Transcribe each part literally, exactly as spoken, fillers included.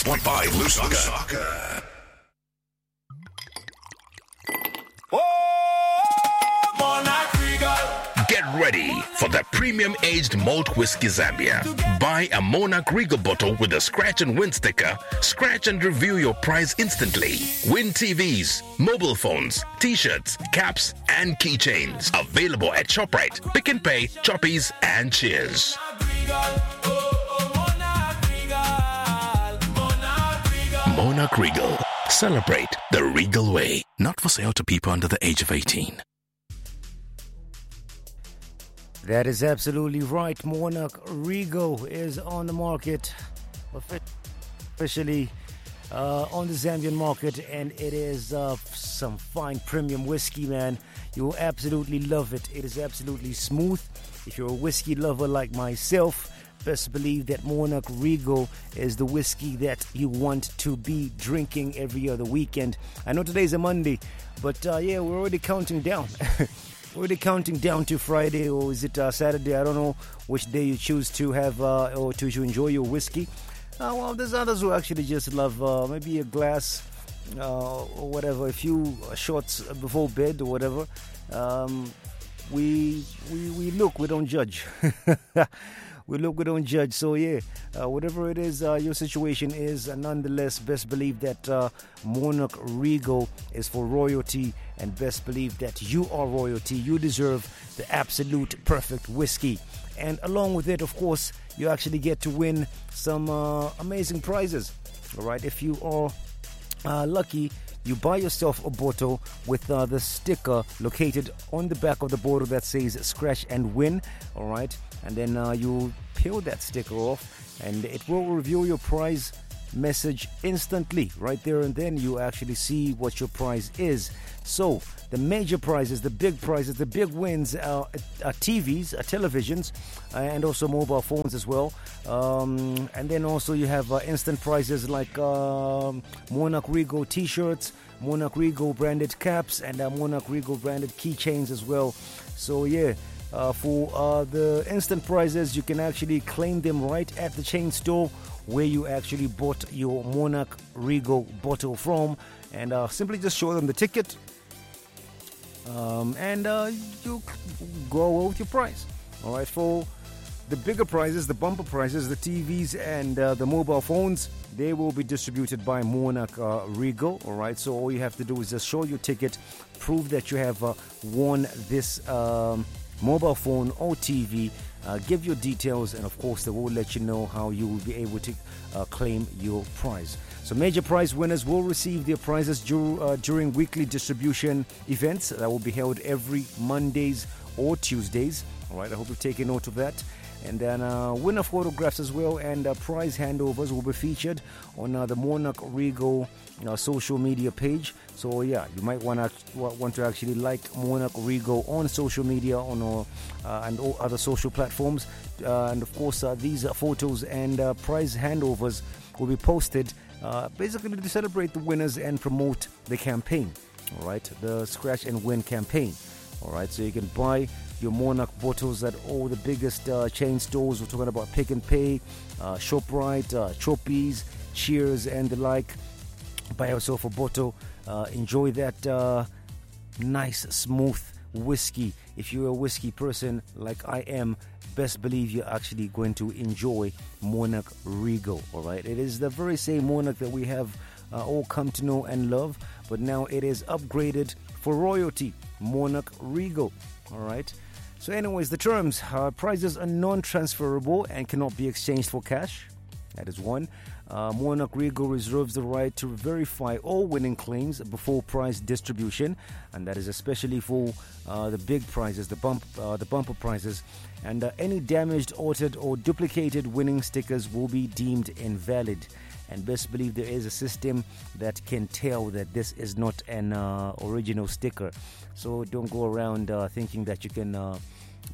point five Lusaka. Get ready for the premium aged malt whiskey Zambia. Buy a Monarch Regal bottle with a scratch and win sticker. Scratch and review your prize instantly. Win T Vs, mobile phones, t-shirts, caps, and keychains. Available at ShopRite, Pick and Pay, Choppies, and Cheers. Monarch Regal. Celebrate the Regal way. Not for sale to people under the age of eighteen. That is absolutely right. Monarch Regal is on the market, officially uh, on the Zambian market, and it is uh, some fine premium whiskey, man. You will absolutely love it. It is absolutely smooth. If you're a whiskey lover like myself, best believe that Monarch Regal is the whiskey that you want to be drinking every other weekend. I know today's a Monday, but uh, yeah, we're already counting down. We're already counting down to Friday, or is it uh, Saturday? I don't know which day you choose to have uh, or to, to enjoy your whiskey. Uh, well, there's others who actually just love uh, maybe a glass uh, or whatever, a few shots before bed or whatever. Um, we, we, we look, we don't judge. We look, we don't judge. So yeah, uh, whatever it is uh, your situation is, uh, nonetheless, best believe that uh, Monarch Regal is for royalty, and best believe that you are royalty. You deserve the absolute perfect whiskey. And along with it, of course, you actually get to win some uh, amazing prizes. All right, if you are uh, lucky, you buy yourself a bottle with uh, the sticker located on the back of the bottle that says scratch and win. All right, and then uh, you peel that sticker off, and it will reveal your prize message instantly. Right there and then you actually see what your prize is. So the major prizes, the big prizes, the big wins are, are T Vs, are televisions, uh, and also mobile phones as well. Um, and then also you have uh, instant prizes like um, Monarch Regal t-shirts, Monarch Regal branded caps, and uh, Monarch Regal branded keychains as well. So yeah, uh, for uh, the instant prizes, you can actually claim them right at the chain store where you actually bought your Monarch Regal bottle from, and uh, simply just show them the ticket. Um, and uh, you go away with your prize. All right, for the bigger prizes, the bumper prizes, the T Vs and uh, the mobile phones, they will be distributed by Monarch uh, Regal. All right, so all you have to do is just show your ticket, prove that you have uh, won this um, mobile phone or T V, uh, give your details, and of course they will let you know how you will be able to uh, claim your prize. So major prize winners will receive their prizes dur- uh, during weekly distribution events that will be held every Mondays or Tuesdays. All right, I hope you've taken note of that. And then uh, winner photographs as well, and uh, prize handovers will be featured on uh, the Monarch Regal uh, social media page. So yeah, you might want to want to actually like Monarch Regal on social media on uh, uh, and all other social platforms. Uh, and of course, uh, these uh, photos and uh, prize handovers will be posted uh, basically to celebrate the winners and promote the campaign. All right, the Scratch and Win campaign. All right, so you can buy your Monarch bottles at all the biggest uh, chain stores. We're talking about Pick and Pay, uh, ShopRite, uh, Choppies, Cheers, and the like. Buy yourself a bottle. Uh, enjoy that uh, nice, smooth whiskey. If you're a whiskey person like I am, best believe you're actually going to enjoy Monarch Regal. All right, it is the very same Monarch that we have uh, all come to know and love, but now it is upgraded for royalty. Monarch Regal. All right. So anyways, the terms, uh, prizes are non-transferable and cannot be exchanged for cash. That is one. Uh, Monarch Regal reserves the right to verify all winning claims before prize distribution, and that is especially for uh, the big prizes, the bump, uh, the bumper prizes. And uh, any damaged, altered, or duplicated winning stickers will be deemed invalid. And best believe there is a system that can tell that this is not an uh, original sticker. So don't go around uh, thinking that you can uh,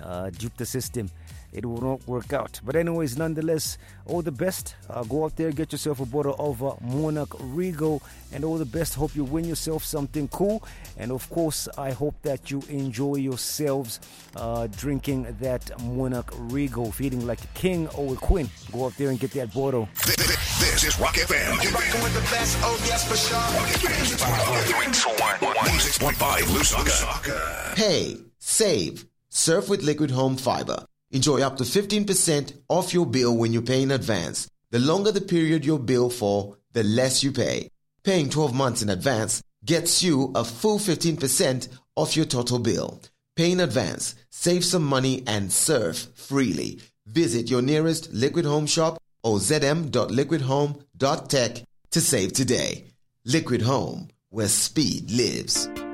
uh, dupe the system. It will not work out. But anyways, nonetheless, all the best. Uh, go out there, get yourself a bottle of uh, Monarch Regal, and all the best. Hope you win yourself something cool. And of course, I hope that you enjoy yourselves uh, drinking that Monarch Regal, feeling like a king or a queen. Go out there and get that bottle. This is Rock F M. You're rocking with the best. Oh, yes, for sure. Rock F M. one oh six point five Lusaka. Hey, save. Surf with Liquid Home Fiber. Enjoy up to fifteen percent off your bill when you pay in advance. The longer the period you bill for, the less you pay. Paying twelve months in advance gets you a full fifteen percent off your total bill. Pay in advance, save some money, and surf freely. Visit your nearest Liquid Home shop or z m dot liquid home dot tech to save today. Liquid Home, where speed lives.